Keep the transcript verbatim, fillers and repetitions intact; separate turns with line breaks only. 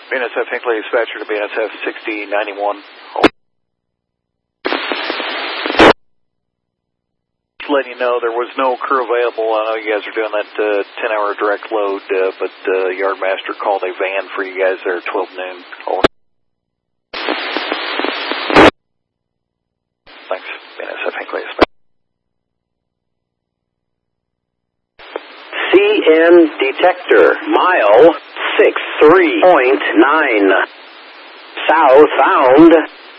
B N S F Hinckley dispatcher to B N S F sixty ninety-one. Just letting you know there was no crew available. I know you guys are doing that uh, ten hour direct load, uh, but uh, Yardmaster called a van for you guys there at twelve noon. Over. Thanks, B N S F Hinckley dispatcher.
C N detector, mile six three point nine. Southbound.